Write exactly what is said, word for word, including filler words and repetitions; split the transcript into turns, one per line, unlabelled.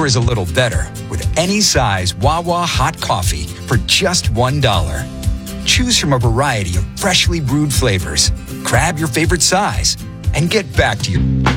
flavor is a little better with any size Wawa hot coffee for just one dollar. Choose from a variety of freshly brewed flavors. Grab your favorite size and get back to your...